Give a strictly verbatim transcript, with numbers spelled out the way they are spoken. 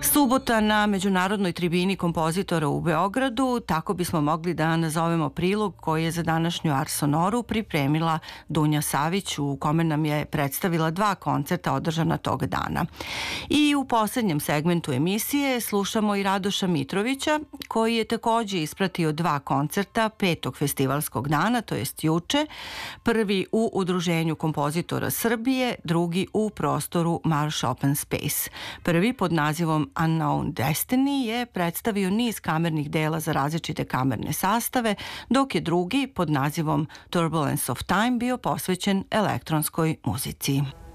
Subota na Međunarodnoj tribini kompozitora u Beogradu, tako bismo mogli da nazovemo prilog koji je za današnju Ars Sonoru pripremila Dunja Savić, u kome nam je predstavila dva koncerta održana tog dana. I u poslednjem segmentu emisije slušamo i Radoša Mitrovića, koji je takođe ispratio dva koncerta petog festivalskog dana, to jest juče, prvi u Udruženju kompozitora Srbije, drugi u prostoru Marsh Open Space. Prvi pod nazivom Unknown Destiny je predstavio niz kamernih dela za različite kamerne sastave, dok je drugi pod nazivom Turbulence of Time bio posvećen elektronskoj muzici.